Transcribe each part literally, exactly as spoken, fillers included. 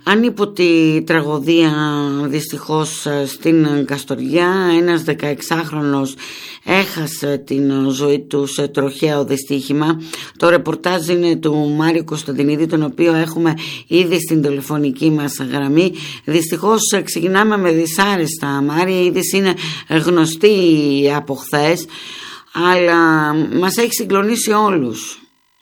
Ανίποτη τραγωδία δυστυχώς στην Καστοριά. Ένας δεκαεξάχρονος έχασε την ζωή του σε τροχαίο δυστύχημα. Το ρεπορτάζ είναι του Μάριου Κωνσταντινίδη, τον οποίο έχουμε ήδη στην τηλεφωνική μας γραμμή. Δυστυχώς ξεκινάμε με δυσάρεστα, Μάρια. Η είδηση είναι γνωστή από χθες, αλλά μας έχει συγκλονίσει όλους.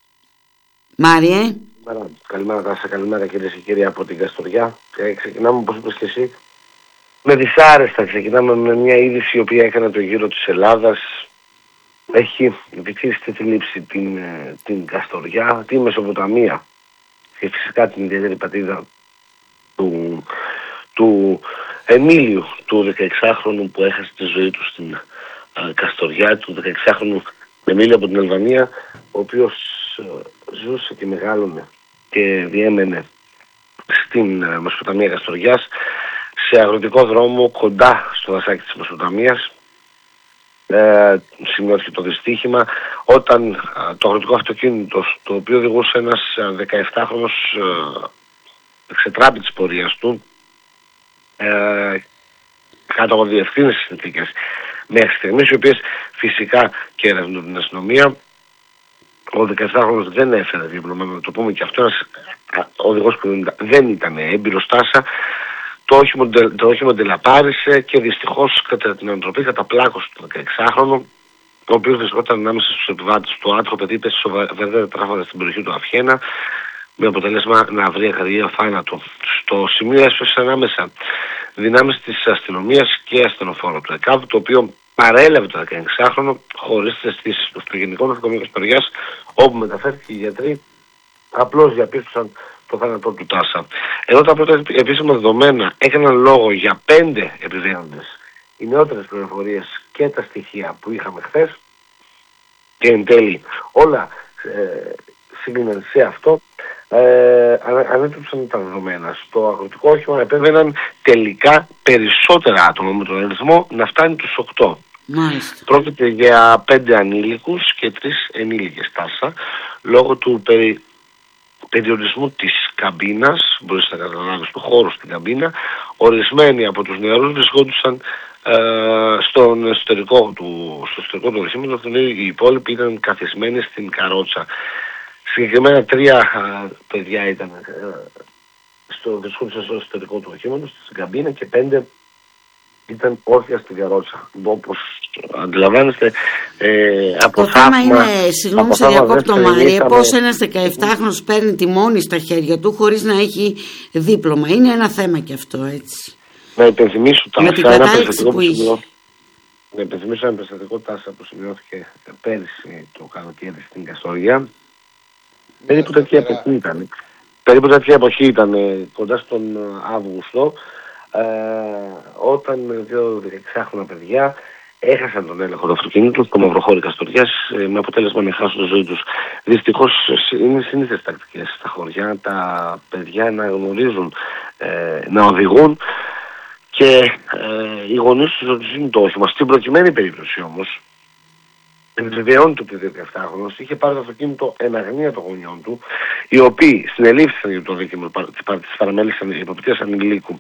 Μάριε. Καλημέρα, Τάσα, καλημέρα κυρίες και κύριοι από την Καστοριά. Και ξεκινάμε, όπως είπες και εσύ, με δυσάρεστα. Ξεκινάμε με μια είδηση η οποία έκανε το γύρο της Ελλάδας. Έχει επιτύχει τη λήψη την, την Καστοριά, τη Μεσοποταμία και φυσικά την ιδιαίτερη πατρίδα του, του Εμίλιου, του δεκαεξάχρονου που έχασε τη ζωή του στην α, Καστοριά, του δεκαεξάχρονου Εμίλιου από την Αλβανία, ο οποίος ζούσε και μεγάλωνε και διέμενε στην Μεσοποταμία Καστοριάς, σε αγροτικό δρόμο κοντά στο δασάκι της Μεσοποταμίας. Ε, σημειώθηκε το δυστύχημα όταν α, το αγροτικό αυτοκίνητο, το οποίο οδηγούσε ένας δεκαεπτάχρονος, ε, εξετράπη της πορείας του ε, κάτω από διευθύνες συνθήκες μέχρι στιγμής, οι οποίες φυσικά και έρευνουν την αστυνομία. Ο δεκαεπτάχρονος δεν έφερε δίπλωμα, να το πούμε και αυτό. Ένας οδηγός που δεν ήταν έμπειρος, Τάσα. Το όχημα, το όχημα τελαπάρισε και δυστυχώς κατά την ανατροπή καταπλάκωσε τον δεκαεξάχρονο, ο οποίος βρισκόταν ανάμεσα στους επιβάτες. Το άτυχο παιδί πέσει σοβαρά τραύματα στην περιοχή του Αφιένα, με αποτέλεσμα να βρει ακραριαίο θάνατο. Στο σημείο έσπευσε ανάμεσα δυνάμεις της αστυνομίας και ασθενοφόρο του ΕΚΑΒ, το οποίο παρέλαβε το δεκαεξάχρονο χωρίς τις αισθήσεις του στο Γενικό Νοσοκομείο Καστοριάς, όπου μεταφέρθηκε οι γιατροί απλώς διαπίστωσαν το θάνατό του, Τάσα. Ενώ τα πρώτα επίσημα δεδομένα έκαναν λόγο για πέντε επιβαίνοντες, οι νεότερες πληροφορίες και τα στοιχεία που είχαμε χθες και εν τέλει όλα ε, συγκλίναν σε αυτό, ε, ανέτρεψαν τα δεδομένα. Στο αγροτικό όχημα επέβαιναν τελικά περισσότερα άτομα, με τον αριθμό να φτάνει τους οκτώ. Μάλιστα. Πρόκειται για πέντε ανήλικους και τρεις ενήλικες, Τάσα, λόγω του περι... περιορισμού της καμπίνας, μπορείς να καταλάβεις, του χώρου στην καμπίνα. Ορισμένοι από τους νεαρούς βρισκόντουσαν ε, στον εσωτερικό του, στο εσωτερικό του οχήματος, οι υπόλοιποι ήταν καθισμένοι στην καρότσα. Συγκεκριμένα τρία α, παιδιά ήταν ε, στο, βρισκόντουσαν στο εσωτερικό του οχήματος, στην καμπίνα, και πέντε ήταν όρθια στην καρότσα. Όπως αντιλαμβάνεστε, ε, από το θαύμα... θέμα είναι, συγγνώμη σε διακόπτω, Μάρια, πώς ένας δεκαεπτάχρονος παίρνει τη μόνη στα χέρια του χωρίς να έχει δίπλωμα. Είναι ένα θέμα και αυτό, έτσι. Να υπενθυμίσω, Τάσα, με την κατάληξη που είχε. Να υπενθυμίσω ένα περιστατικό, Τάσα, που σημειώθηκε πέρυσι το καλοκαίρι στην Καστοριά. Περίπου τέτοια εποχή ήταν. Περίπου τέτοια εποχή ήταν, κοντά στον Αύγουστο, ε, όταν δύο δεκαεξάχρονα παιδιά έχασαν τον έλεγχο του αυτοκίνητου στο μαυροχώρι Καστοριάς, ε, με αποτέλεσμα να χάσουν τη ζωή τους. Δυστυχώς είναι συνήθες τακτικές στα χωριά τα παιδιά να γνωρίζουν, ε, να οδηγούν, και ε, οι γονείς τους ρωτήσουν το όχημα. Στην προκειμένη περίπτωση όμως, επιβεβαιώνει ότι ο δεκαεπτάχρονος είχε πάρει το αυτοκίνητο εν αγνία των γονιών του, οι οποίοι συνελήφθησαν για το δίκαιο της παραμέλησης υποπτίας ανηλίκου.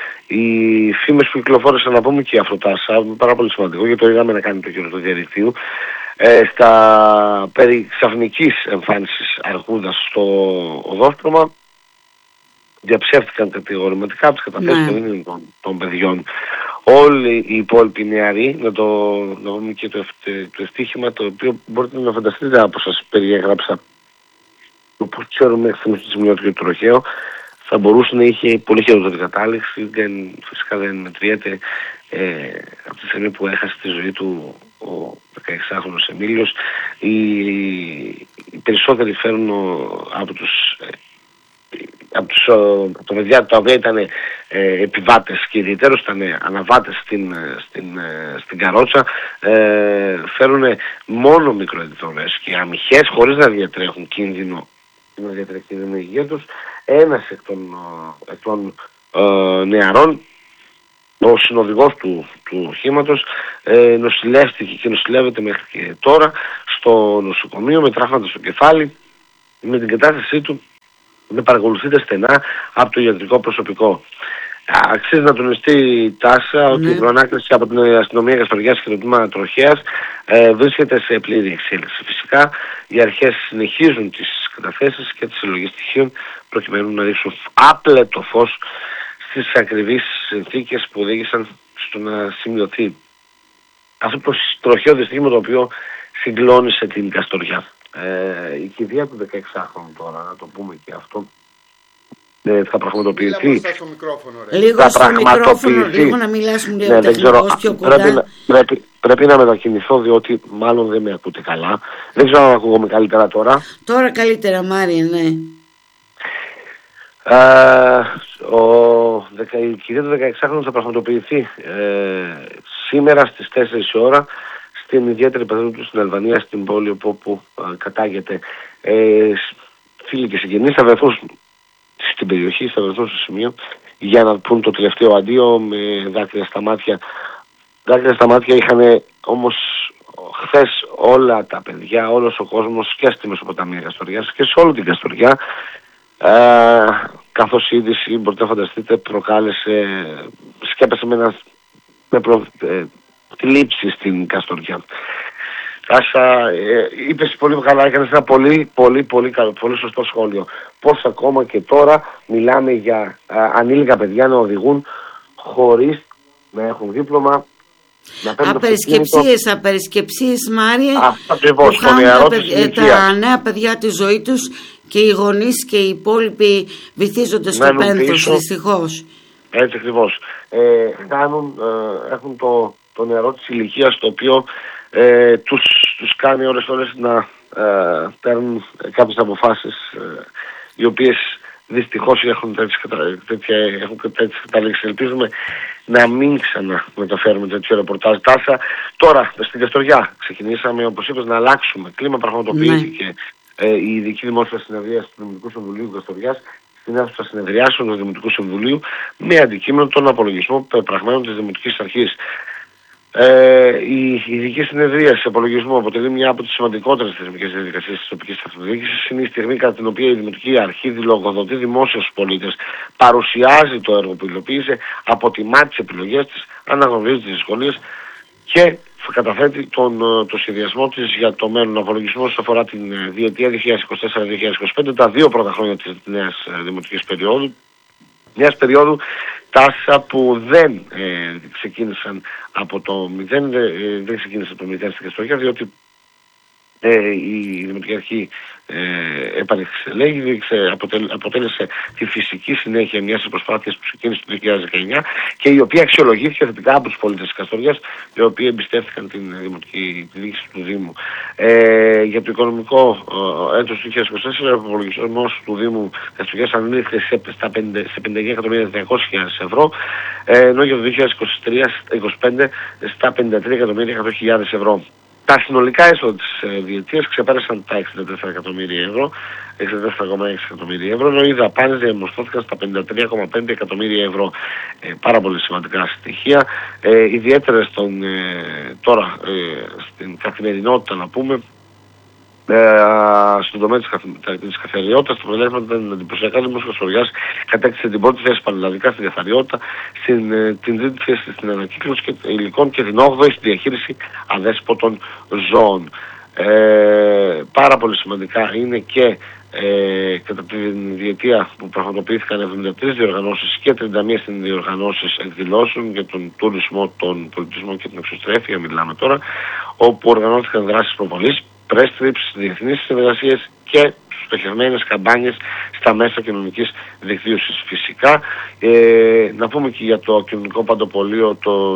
Οι φήμες που κυκλοφόρησαν, να πούμε και αυτό, Τάσα, πάρα πολύ σημαντικό, γιατί το είδαμε να κάνει το κύριο του διαδικτύου, ε, στα περί ξαφνικής εμφάνισης αρχούδας στο οδόστρωμα, διαψεύτηκαν κατηγορηματικά από τις καταθέσεις των, των, των παιδιών. Όλοι οι υπόλοιποι νεαροί, να το να πούμε και το, το ευτύχημα, το οποίο μπορείτε να φανταστείτε από σας περιέγραψα, όπως ξέρουμε μέχρι στη σημείο του τροχαίου, θα μπορούσε να είχε πολύ χειρότερη κατάληξη. Δεν, φυσικά δεν μετριέται ε, από τη στιγμή που έχασε τη ζωή του ο δεκαεξάχρονος Εμίλιος. Οι, οι περισσότεροι φέρουν από τους ε, από τους το παιδιά τα οποία ήταν ε, επιβάτες και ιδιαίτερως ήταν αναβάτες στην, στην, στην καρότσα, ε, φέρουν μόνο μικροεκδρομές και αμυχές, χωρίς να διατρέχουν κίνδυνο, να διατρέχει κίνδυνο υγεία τους. Ένας εκ των, εκ των ε, νεαρών, ο συνοδηγός του, του οχήματος, ε, νοσηλεύτηκε και νοσηλεύεται μέχρι και τώρα στο νοσοκομείο με τραύματα στο κεφάλι. Με την κατάστασή του να παρακολουθείται στενά από το ιατρικό προσωπικό. Αξίζει να τονιστεί η Τάσα ότι ναι. η προανάκριση από την αστυνομία Καστοριάς και το τμήμα Τροχέας ε, βρίσκεται σε πλήρη εξέλιξη. Φυσικά οι αρχές συνεχίζουν τις καταθέσεις και τις συλλογές στοιχείων προκειμένου να ρίξουν άπλετο φως στις ακριβείς συνθήκες που οδήγησαν στο να σημειωθεί αυτό το τροχαίο δυστύχημα το οποίο συγκλώνησε την Καστοριά. Ε, η κηδεία του δεκαεξάχρονου τώρα, να το πούμε και αυτό, ε, θα πραγματοποιηθεί. Στο λίγο θα στο πραγματοποιηθεί. Μικρόφωνο, λίγο να μιλάς μου, ναι, δεν ξέρω, πιο κοντά. Πρέπει, πρέπει, πρέπει να μετακινηθώ διότι μάλλον δεν με ακούτε καλά. Δεν ξέρω αν ακούγομαι καλύτερα τώρα. Τώρα καλύτερα, Μάρια, ναι. Ε, ο, η κηδεία του δεκαεξάχρονου θα πραγματοποιηθεί ε, σήμερα στις τέσσερις η ώρα στην ιδιαίτερη πεθαίνου του στην Αλβανία, στην πόλη όπου ε, κατάγεται. Ε, φίλοι και συγγενείς θα βρεθούν στην περιοχή, θα βρεθούν στο σημείο για να πούν το τελευταίο αντίο με δάκρυα στα μάτια. Δάκρυα στα μάτια είχαν όμως χθες όλα τα παιδιά, όλος ο κόσμος και στη Μεσοποταμία Καστοριάς και σε όλη την Καστοριά. Ε, καθώς η είδηση, μπορείτε να φανταστείτε, προκάλεσε, σκέπασε με ένα με προ, ε, θλίψη στην Καστοριά. Άσα, ε, είπες πολύ καλά, έκανες ένα πολύ πολύ πολύ καλό, πολύ σωστό σχόλιο. Πώς ακόμα και τώρα μιλάμε για α, ανήλικα παιδιά να οδηγούν χωρίς να έχουν δίπλωμα. Απερισκεψίες, απερισκεψίες, Μάρια, αυτό ακριβώς, που χάνουν τα, παιδ, τα νέα παιδιά τη ζωή τους και οι γονείς και οι υπόλοιποι βυθίζονται στο πένθος, δυστυχώς. Έτσι ακριβώς. Ε, κάνουν, ε, έχουν το, το νεαρό της ηλικίας το οποίο ε, τους, τους κάνει ώρες ώρες να ε, παίρνουν κάποιες αποφάσεις ε, οι οποίες δυστυχώς έχουν τέτοιες καταλήξεις. Ελπίζουμε να μην ξαναμεταφέρουμε τέτοιο ρεπορτάζ. Τάσα, τώρα στην Καστοριά ξεκινήσαμε, όπως είπες, να αλλάξουμε κλίμα. Πραγματοποιήθηκε ναι. ε, η ειδική δημόσια συνεδρία του Δημοτικού Συμβουλίου Καστοριάς στην αίθουσα συνεδριάσεων του Δημοτικού Συμβουλίου με αντικείμενο τον απολογισμό πεπραγμένων της Δημοτικής Αρχής. Ε, η ειδική συνεδρία σε απολογισμό αποτελεί μια από τις σημαντικότερες θεσμικές διαδικασίες της τοπικής αυτοδιοίκησης. Είναι η στιγμή κατά την οποία η Δημοτική Αρχή δηλογοδοτεί δημόσιους πολίτες, παρουσιάζει το έργο που υλοποίησε, αποτιμά τις επιλογές της, αναγνωρίζει τις δυσκολίες και καταθέτει τον, το σχεδιασμό της για το μέλλον. Ο απολογισμός αφορά την διετία δύο χιλιάδες είκοσι τέσσερα δύο χιλιάδες είκοσι πέντε, τα δύο πρώτα χρόνια της νέας δημοτικής περίοδου. Μιας περίοδου Τάσα που δεν ε, ξεκίνησαν από το μηδέν, ε, δεν ξεκίνησε από το μηδέν στην Καστοριά, διότι ε, η Δημοτική Αρχή ε, επανεξελέγει, αποτέλεσε τη φυσική συνέχεια μιας προσπάθειας που ξεκίνησε το δύο χιλιάδες δεκαεννιά και η οποία αξιολογήθηκε θετικά από τους πολίτες της Καστοριάς, οι οποίοι εμπιστεύτηκαν την Δημοτική διοίκηση του Δήμου. Ε, για το οικονομικό ε, έτος του δύο χιλιάδες είκοσι τέσσερα, ο υπολογισμός του Δήμου Καστοριάς ανήλθε σε, σε πενήντα εννέα εκατομμύρια διακόσιες χιλιάδες ευρώ, ε, ενώ για το δύο χιλιάδες είκοσι τρία είκοσι πέντε στα πενήντα τρία εκατομμύρια εκατό χιλιάδες ευρώ. Τα συνολικά έσοδα της ε, διετίας ξεπέρασαν τα εξήντα τέσσερα εκατομμύρια ευρώ, εξήντα τέσσερα κόμμα έξι εκατομμύρια ευρώ, ενώ οι δαπάνες διαμορφώθηκαν στα πενήντα τρία κόμμα πέντε εκατομμύρια ευρώ. Ε, πάρα πολύ σημαντικά στοιχεία, ε, ιδιαίτερα στον, ε, τώρα ε, στην καθημερινότητα να πούμε, Ε, στον τομέα της, καθ, της καθαριότητας, το αποτέλεσμα ήταν εντυπωσιακά. Ο Δήμος Καστοριάς κατέκτησε την πρώτη θέση πανελλαδικά στην καθαριότητα, στην, ε, την τρίτη θέση στην ανακύκλωση και υλικών και την όγδοη στη διαχείριση αδέσποτων ζώων. Ε, πάρα πολύ σημαντικά είναι και ε, κατά τη διετία που πραγματοποιήθηκαν εβδομήντα τρεις διοργανώσεις και τριάντα μία διοργανώσεις εκδηλώσεων για τον τουρισμό, τον πολιτισμό και την εξωστρέφεια, μιλάμε τώρα, όπου οργανώθηκαν δράσεις προβολής, press trips, διεθνείς συνεργασίες και στοχευμένες καμπάνιες στα μέσα κοινωνικής δικτύωσης. Φυσικά, ε, να πούμε και για το κοινωνικό παντοπολείο, το,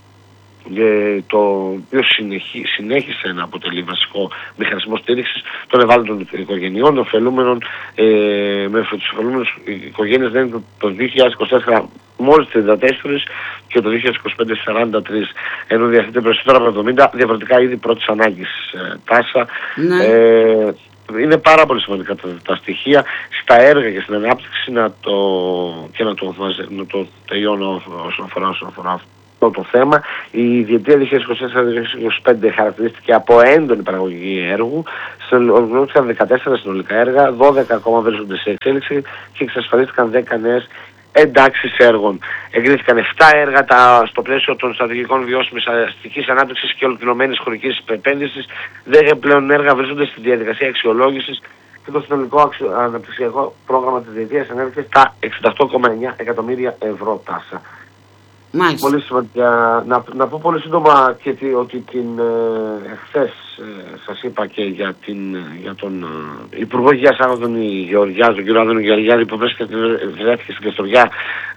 ε, το οποίο συνεχί, συνέχισε να αποτελεί βασικό μηχανισμό στήριξης των ευάλωτων οικογενειών, ωφελούμενων, ε, με τους ωφελούμενους οικογένειες δεν είναι το δύο χιλιάδες είκοσι τέσσερα μόλις τριάντα τέσσερα και το δύο χιλιάδες είκοσι πέντε σαράντα τρία, ενώ διαθέτει περισσότερα από εβδομήντα διαφορετικά είδη πρώτης ανάγκης. Ε, Τάσα. Ναι. Ε, είναι πάρα πολύ σημαντικά τα, τα στοιχεία στα έργα και στην ανάπτυξη να το, και να το, να το τελειώνω όσον αφορά, όσον αφορά αυτό το θέμα. Η διετία δύο χιλιάδες είκοσι τέσσερα δύο χιλιάδες είκοσι πέντε χαρακτηρίστηκε από έντονη παραγωγή έργου Ολοκληρώθηκαν δεκατέσσερα συνολικά έργα, δώδεκα ακόμα βρίσκονται σε εξέλιξη και εξασφαλίστηκαν δέκα νέες εντάξεις έργων. Εγκρίθηκαν επτά έργα τα, στο πλαίσιο των στρατηγικών βιώσιμης αστικής ανάπτυξης και ολοκληρωμένης χωρικής επένδυσης. δέκα πλέον έργα βρίσκονται στη διαδικασία αξιολόγησης και το συνολικό αξιο... αναπτυξιακό πρόγραμμα της διετίας ανέρχεται στα εξήντα οκτώ κόμμα εννέα εκατομμύρια ευρώ τάσα. Πολύ σημαντικά. Να, να πω πολύ σύντομα και τι, ότι την ε, χθες ε, σας είπα και για, την, για τον ε, Υπουργό Υγείας Άδωνη Γεωργιάδη, τον κύριο Άδωνη Γεωργιάδη, που βρέθηκε, βρέθηκε στην Καστοριά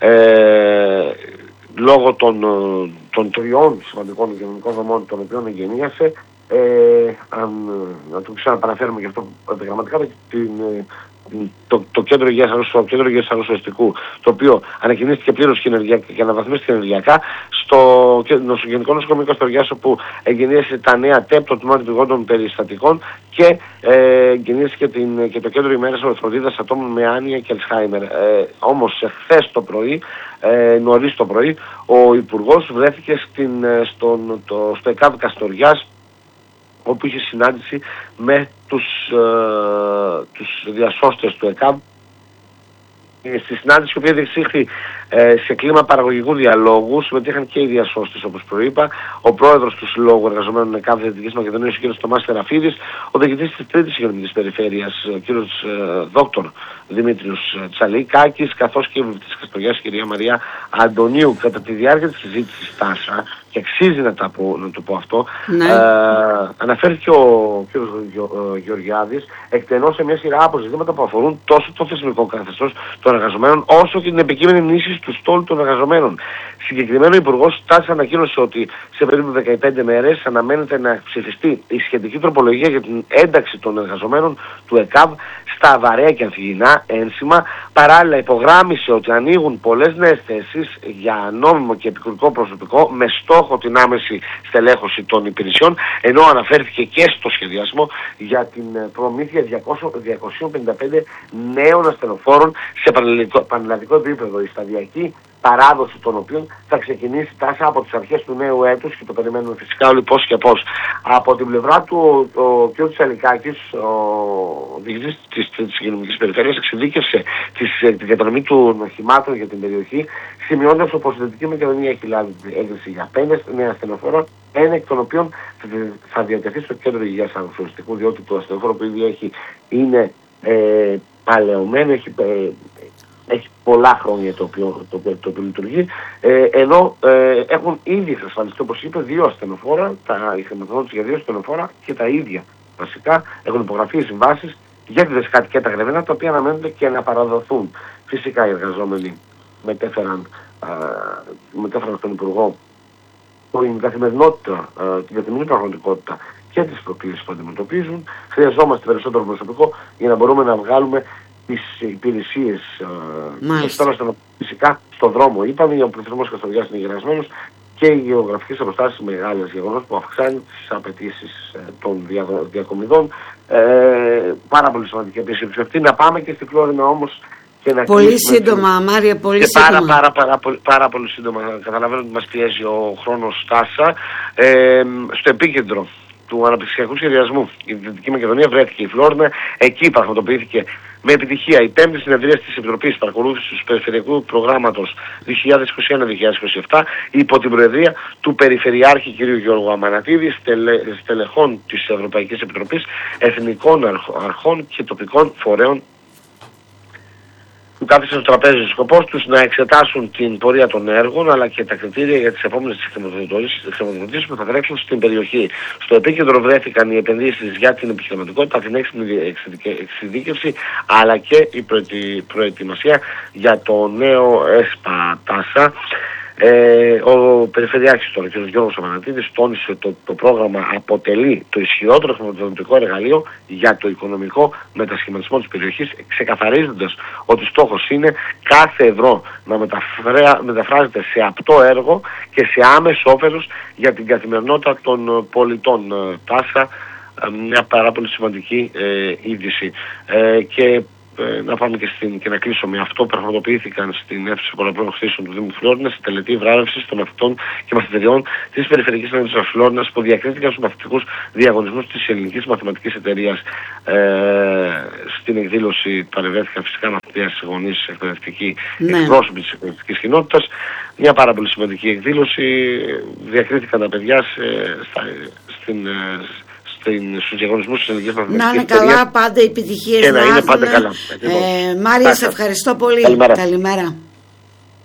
ε, λόγω των, των τριών σημαντικών υγειονομικών δομών των οποίων εγγενίασε. Ε, αν, να το ξαναπαναφέρουμε και αυτό επιγραμματικά, την, το, το κέντρο υγείας αρρωσοαστικού, το οποίο ανακοινήθηκε πλήρως και, και αναβαθμίστηκε ενεργειακά, στο Γενικό Νοσοκομείο Καστοριάς, όπου εγγενίασε τα νέα ΤΕΠ, το τμήμα επιγόντων περιστατικών, και ε, εγγενίασε την, και το κέντρο ημέρας φροντίδας ατόμων με άνοια και Αλτσχάιμερ. Ε, όμως χθες το πρωί, ε, νωρίς το πρωί, ο Υπουργός βρέθηκε στην, στον, το, στο ΕΚΑΒ Καστοριάς, όπου είχε συνάντηση με τους, ε, τους διασώστες του ΕΚΑΒ. Στη συνάντηση, η οποία διεξήχθη ε, σε κλίμα παραγωγικού διαλόγου, συμμετείχαν και οι διασώστες, όπως προείπα, ο πρόεδρος του Συλλόγου Εργαζομένων ΕΚΑΒ Δυτικής Μακεδονίας, ο κ. Τομάς Θεραφίδης, ο διοικητής της Τρίτης Υγειονομικής Περιφέρειας, ο κ. Ε, Δόκτωρ Δημήτριος Τσαλίκάκης, καθώς και η βουλευτής της Καστοριάς, κυρία Μαρία Αντωνίου. Κατά τη διάρκεια της συζήτησης τάσα, και αξίζει να, τα πω, να το πω αυτό, ναι. ε, αναφέρθηκε ο κ. Γεωργιάδης εκτενώς σε μια σειρά από ζητήματα που αφορούν τόσο το θεσμικό καθεστώς των εργαζομένων, όσο και την επικείμενη ενίσχυση του στόλου των εργαζομένων. Συγκεκριμένο, ο Υπουργός Τάσης ανακοίνωσε ότι σε περίπου δεκαπέντε μέρες αναμένεται να ψηφιστεί η σχετική τροπολογία για την ένταξη των εργαζομένων του ΕΚΑΒ στα βαρέα και ανθυγιεινά ένσημα. Παράλληλα, υπογράμμισε ότι ανοίγουν πολλές νέες θέσεις για νόμιμο και επικουρικό προσωπικό με στόχο την άμεση στελέχωση των υπηρεσιών, ενώ αναφέρθηκε και στο σχεδιασμό για την προμήθεια διακόσιων πενήντα πέντε νέων ασθενοφόρων σε πανελλαδικό επίπεδο, η σταδιακή παράδοση των οποίων θα ξεκινήσει τάσα από τις αρχές του νέου έτους, και το περιμένουμε φυσικά όλοι πώς και πώς. Από την πλευρά του, ο κ. Τσαλικάκης, ο διοικητής της Τρίτης Υγειονομικής Περιφέρειας, εξειδίκευσε τη διαδρομή των οχημάτων για την περιοχή, σημειώνοντας πως η Δυτική Μακεδονία έχει λάβει έγκριση για πέντε νέα ασθενοφόρα, ένα εκ των οποίων θα διατεθεί στο κέντρο υγείας αρρωσοαστικού, διότι το ασθενοφόρο που ήδη έχει είναι ε, παλαιωμένο, έχει ε, έχει πολλά χρόνια το οποίο, το, το, το, το λειτουργεί, ε, ενώ ε, έχουν ήδη εξασφαλιστεί, όπως είπε, δύο ασθενοφόρα, τα, η χρηματοδότηση για δύο ασθενοφόρα και τα ίδια βασικά έχουν υπογραφεί οι συμβάσεις για τη Δεσσάτη και τα Γρεβένα, τα οποία αναμένονται και να παραδοθούν. Φυσικά οι εργαζόμενοι μετέφεραν, α, μετέφεραν στον Υπουργό την καθημερινότητα, α, την καθημερινή πραγματικότητα και τις προκλήσεις που αντιμετωπίζουν. Χρειαζόμαστε περισσότερο προσωπικό για να μπορούμε να βγάλουμε τις υπηρεσίες. Τώρα φυσικά στον δρόμο είπαμε, ο πληθυσμός Καστοριάς είναι γερασμένος και οι γεωγραφικές αποστάσεις μεγάλες, γεγονός που αυξάνει τις απαιτήσεις ε, των διακομιδών. Ε, πάρα πολύ σημαντική επίσης αυτή. Να πάμε και στη Φλόρινα όμως και να πολύ κλείσουμε. Σύντομα, Μάρια, πολύ και σύντομα. Πάρα, πάρα, πάρα, πάρα, πάρα πολύ σύντομα. Καταλαβαίνω ότι μας πιέζει ο χρόνος τάσα. Ε, στο επίκεντρο του αναπτυξιακού σχεδιασμού η Δυτική Μακεδονία βρέθηκε η Φλόρινα. Εκεί πραγματοποιήθηκε με επιτυχία η πέμπτη συνεδρία της Επιτροπής Παρακολούθησης του Περιφερειακού Προγράμματος δύο χιλιάδες είκοσι ένα δύο χιλιάδες είκοσι επτά υπό την προεδρία του Περιφερειάρχη κ. Γιώργου Αμανατίδη, στελε, στελεχών της Ευρωπαϊκής Επιτροπής, εθνικών αρχών και τοπικών φορέων που κάθισαν στο τραπέζι. Ο σκοπός τους να εξετάσουν την πορεία των έργων αλλά και τα κριτήρια για τις επόμενες χρηματοδοτήσεις που θα τρέξουν στην περιοχή. Στο επίκεντρο βρέθηκαν οι επενδύσεις για την επιχειρηματικότητα, την έξυπνη εξειδίκευση αλλά και η προετοιμασία για το νέο ΕΣΠΑ ΤΑΣΑ. Ε, ο Περιφερειάρχης τώρα, κ. Γιώργος Αμανατίδης, τόνισε ότι το, το πρόγραμμα αποτελεί το ισχυρότερο χρηματοδοτικό εργαλείο για το οικονομικό μετασχηματισμό της περιοχής, ξεκαθαρίζοντας ότι στόχος είναι κάθε ευρώ να μεταφρά, μεταφράζεται σε απτό έργο και σε άμεσο όφελος για την καθημερινότητα των πολιτών. Τάσα, μια πάρα πολύ σημαντική ε, είδηση. Ε, και ε, να πάμε και, στην, και να κλείσω με αυτό. Πραγματοποιήθηκαν στην αίθουσα πολλαπλών χθήσεων του Δήμου Φλόρινας η τελετή βράβευσης των μαθητών και μαθητριών της Περιφερειακής Ένωσης Φλόρινας που διακρίθηκαν στους μαθητικούς διαγωνισμούς της Ελληνικής Μαθηματικής Εταιρείας. Ε, στην εκδήλωση παρευρέθηκαν φυσικά μαθητές, γονείς, εκπαιδευτικοί, ναι. εκπρόσωποι της εκπαιδευτικής κοινότητας. Μια πάρα πολύ σημαντική εκδήλωση. Διακρίθηκαν τα παιδιά σε, στα, στην. Στους διαγωνισμούς της Ελληνικής Μαθηματικής Εταιρείας. Να είναι καλά, πάντα επιτυχίες και να, να είναι πάντα καλά. Ε, Μάρια, σε ευχαριστώ πολύ. Καλημέρα. Καλημέρα.